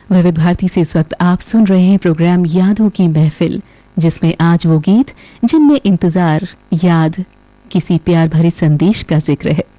विविध भारती से इस वक्त आप सुन रहे हैं प्रोग्राम यादों की महफिल, जिसमें आज वो गीत जिनमें इंतजार, याद, किसी प्यार भरे संदेश का जिक्र है।